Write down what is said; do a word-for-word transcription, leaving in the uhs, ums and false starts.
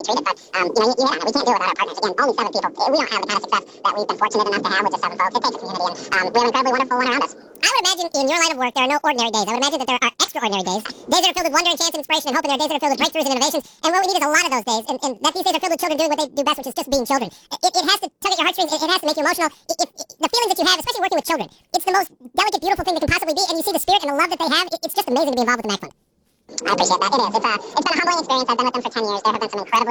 treated. But, um, you know, you, you hit on it. We can't do it without our partners. Again, only seven people. We don't have the kind of success that we've been fortunate enough to have with just seven folks. It takes a community, and um, we have incredibly wonderful one around us. I would imagine in your line of work, there are no ordinary days. I would imagine that there are extraordinary days. Days that are filled with wonder and chance and inspiration and hope, and there are days that are filled with breakthroughs and innovations. And what we need is a lot of those days. And, and that these days are filled with children doing what they do best, which is just being children. It, it has to tug at your heartstrings. It, it has to make you emotional. It, it, it, the feelings that you have, especially working with children, it's the most delicate, beautiful thing that can possibly be. And you see the spirit and the love that they have. It, it's just amazing to be involved with the Mac Fund. I appreciate that. It is. It's, uh, it's been a humbling experience. I've been with them for ten years. There have been some incredible